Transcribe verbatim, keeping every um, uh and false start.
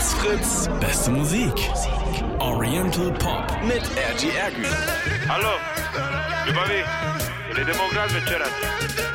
Fritz Fritz, beste Musik. Oriental Pop mit R G Ergü. Allo, Ljubavi, ili idemo u grad večeras?